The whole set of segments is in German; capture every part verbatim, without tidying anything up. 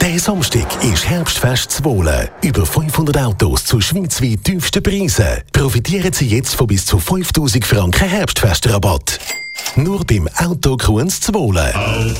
Der Samstag ist Herbstfest Zwolle. Über fünfhundert Autos zu schweizweit tiefsten Preisen. Profitieren Sie jetzt von bis zu fünftausend Franken Herbstfestrabatt. Nur beim Autokuh in Zwolle.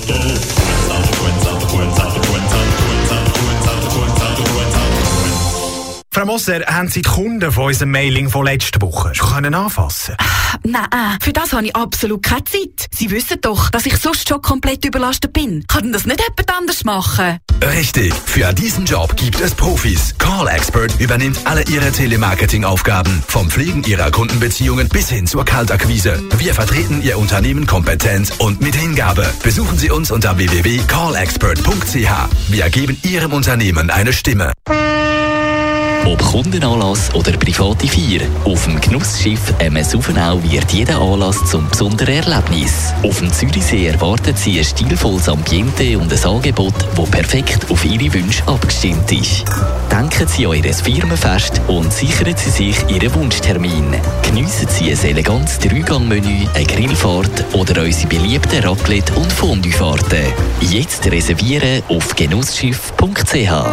Frau Moser, haben Sie die Kunden von unserem Mailing von letzter Woche schon können anfassen? Nein, für das habe ich absolut keine Zeit. Sie wissen doch, dass ich sonst schon komplett überlastet bin. Kann denn das nicht jemand anders machen? Richtig, für diesen Job gibt es Profis. Call Expert übernimmt alle Ihre Telemarketing-Aufgaben. Vom Pflegen Ihrer Kundenbeziehungen bis hin zur Kaltakquise. Wir vertreten Ihr Unternehmen kompetent und mit Hingabe. Besuchen Sie uns unter w w w punkt call expert punkt c h. Wir geben Ihrem Unternehmen eine Stimme. Ob Kundenanlass oder private Feier, auf dem Genussschiff M S Uvenau wird jeder Anlass zum besonderen Erlebnis. Auf dem Zürichsee erwarten Sie ein stilvolles Ambiente und ein Angebot, das perfekt auf Ihre Wünsche abgestimmt ist. Denken Sie an Ihr Firmenfest und sichern Sie sich Ihren Wunschtermin. Geniessen Sie ein elegantes Dreigang-Menü, eine Grillfahrt oder unsere beliebten Raclette- und Fondue-Fahrten. Jetzt reservieren auf genussschiff punkt c h.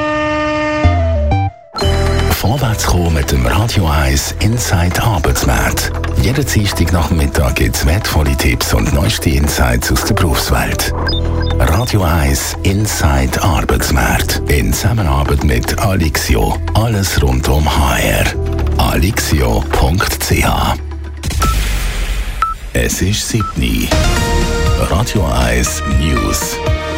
Vorwärts kommen mit dem Radio eins Inside Arbeitsmarkt. Jeden Dienstag nach dem Mittag gibt es wertvolle Tipps und neueste Insights aus der Berufswelt. Radio eins Inside Arbeitsmarkt. In Zusammenarbeit mit Alixio. Alles rund um H R. alixio punkt c h. Es ist siebni. Radio eins News.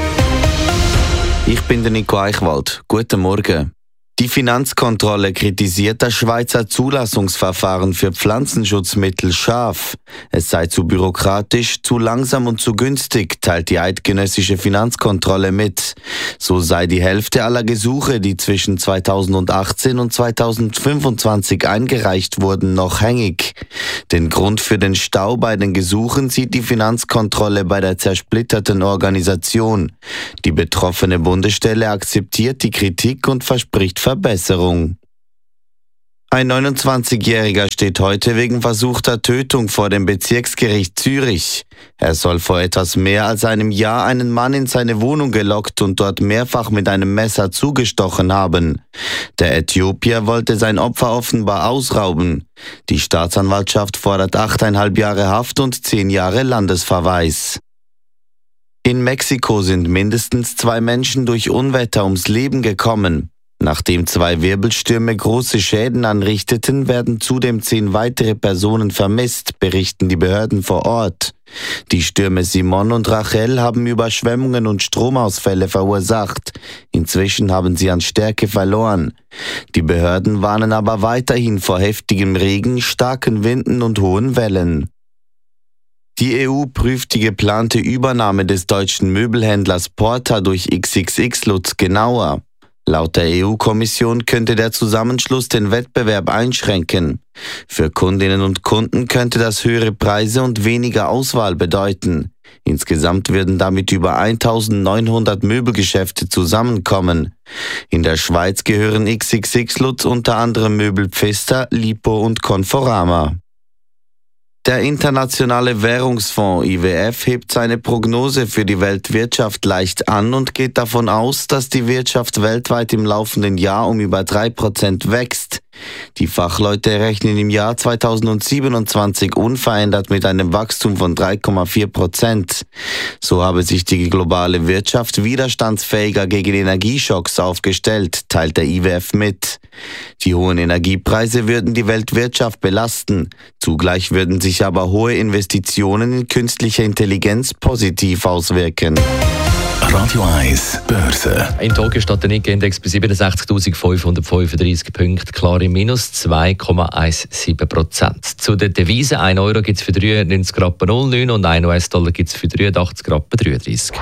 Ich bin der Nico Eichwald. Guten Morgen. Die Finanzkontrolle kritisiert das Schweizer Zulassungsverfahren für Pflanzenschutzmittel scharf. Es sei zu bürokratisch, zu langsam und zu günstig, teilt die eidgenössische Finanzkontrolle mit. So sei die Hälfte aller Gesuche, die zwischen zweitausendachtzehn und zweitausendfünfundzwanzig eingereicht wurden, noch hängig. Den Grund für den Stau bei den Gesuchen sieht die Finanzkontrolle bei der zersplitterten Organisation. Die betroffene Bundesstelle akzeptiert die Kritik und verspricht Verbesserung. Ein neunundzwanzigjähriger steht heute wegen versuchter Tötung vor dem Bezirksgericht Zürich. Er soll vor etwas mehr als einem Jahr einen Mann in seine Wohnung gelockt und dort mehrfach mit einem Messer zugestochen haben. Der Äthiopier wollte sein Opfer offenbar ausrauben. Die Staatsanwaltschaft fordert achteinhalb Jahre Haft und zehn Jahre Landesverweis. In Mexiko sind mindestens zwei Menschen durch Unwetter ums Leben gekommen. Nachdem zwei Wirbelstürme große Schäden anrichteten, werden zudem zehn weitere Personen vermisst, berichten die Behörden vor Ort. Die Stürme Simon und Rachel haben Überschwemmungen und Stromausfälle verursacht. Inzwischen haben sie an Stärke verloren. Die Behörden warnen aber weiterhin vor heftigem Regen, starken Winden und hohen Wellen. Die E U prüft die geplante Übernahme des deutschen Möbelhändlers Porta durch X X X Lutz genauer. Laut der E U-Kommission könnte der Zusammenschluss den Wettbewerb einschränken. Für Kundinnen und Kunden könnte das höhere Preise und weniger Auswahl bedeuten. Insgesamt würden damit über eintausendneunhundert Möbelgeschäfte zusammenkommen. In der Schweiz gehören X X X Lutz unter anderem Möbel Pfister, Lipo und Conforama. Der Internationale Währungsfonds I W F hebt seine Prognose für die Weltwirtschaft leicht an und geht davon aus, dass die Wirtschaft weltweit im laufenden Jahr um über drei Prozent wächst. Die Fachleute rechnen im Jahr zweitausendsiebenundzwanzig unverändert mit einem Wachstum von drei Komma vier Prozent. So habe sich die globale Wirtschaft widerstandsfähiger gegen Energieschocks aufgestellt, teilt der I W F mit. Die hohen Energiepreise würden die Weltwirtschaft belasten. Zugleich würden sich aber hohe Investitionen in künstliche Intelligenz positiv auswirken. Radio eins Börse. In Tokio steht der Nikkei-Index bei siebenundsechzigtausendfünfhundertfünfunddreißig Punkten, klar im Minus, zwei Komma siebzehn Prozent. Zu den Devisen, ein Euro gibt es für dreiundneunzig Rappen null neun und ein U S-Dollar gibt es für dreiundachtzig Rappen dreiunddreißig.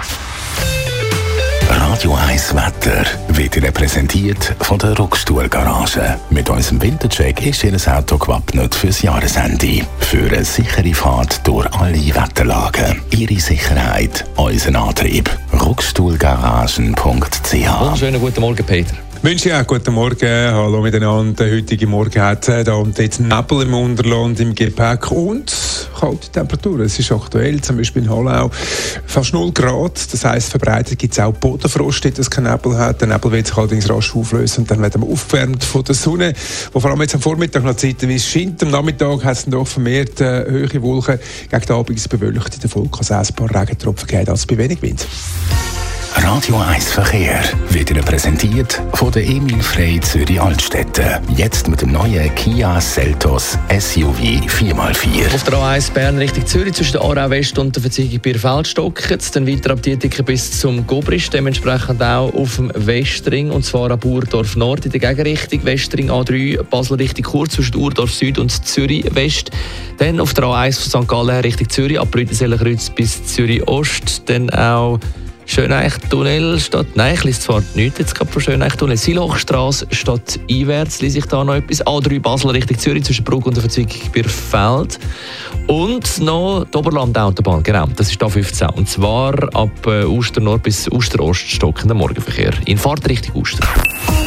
Radio eins Wetter wird Ihnen präsentiert von der Rockstuhl-Garage. Mit unserem Wintercheck ist Ihr Auto gewappnet fürs Jahresende. Für eine sichere Fahrt durch alle Wetterlagen. Ihre Sicherheit, unser Antrieb. rockstuhlgaragen punkt c h. Schönen guten Morgen, Peter. Ich wünsche auch guten Morgen. Hallo miteinander. Der heutige Morgen hat da und jetzt Nebel im Unterland im Gepäck und kalte Temperaturen. Es ist aktuell, zum Beispiel in Hallau, fast null Grad. Das heisst, verbreitet gibt es auch Bodenfrost, dort es keinen Nebel hat. Der Nebel wird sich allerdings rasch auflösen und dann werden wir aufgewärmt von der Sonne, wo vor allem jetzt am Vormittag noch zeitweise scheint. Am Nachmittag hat es dann doch vermehrt äh, hohe Wolken. Gegen den Abend ist es bewölkt. In der Folge kann es ein paar Regentropfen geben, als bei wenig Wind. Radio eins Verkehr wird Ihnen präsentiert von der Emil Frey Zürich Altstädte. Jetzt mit dem neuen Kia Seltos S U V vier mal vier. Auf der A eins Bern Richtung Zürich zwischen der Aarau West und der Verziehung Bierfeld stockt. Dann weiter ab Dietike bis zum Gobrisch, dementsprechend auch auf dem Westring, und zwar ab Urdorf Nord in der Gegenrichtung. Westring A drei, Basel Richtung Chur zwischen Urdorf Süd und Zürich West. Dann auf der A eins von Sankt Gallen her Richtung Zürich, ab Rüdensellenkreuz bis Zürich Ost. Dann auch Schöneich-Tunnel statt, nein, ich lese zwar nichts jetzt gerade von Schöneich-Tunnel, Silochstrasse statt einwärts lese ich da noch etwas. A drei Basel Richtung Zürich zwischen Brugg und der Verzweig Bierfeld. Und noch die Oberland-Autobahn, genau, das ist A fünfzehn. Und zwar ab äh, Uster Nord bis Uster Ost stockender Morgenverkehr. In Fahrtrichtung Uster.